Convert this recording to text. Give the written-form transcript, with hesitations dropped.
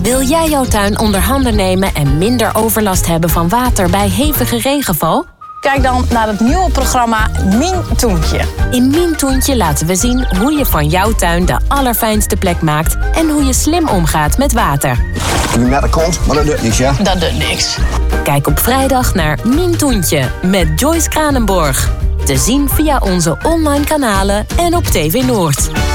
Wil jij jouw tuin onder handen nemen en minder overlast hebben van water bij hevige regenval? Kijk dan naar het nieuwe programma Mien Toentje. In Mien Toentje laten we zien hoe je van jouw tuin de allerfijnste plek maakt en hoe je slim omgaat met water. Je met de kont, maar dat doet niks, ja? Dat doet niks. Kijk op vrijdag naar Mien Toentje met Joyce Kranenborg. Te zien via onze online kanalen en op TV Noord.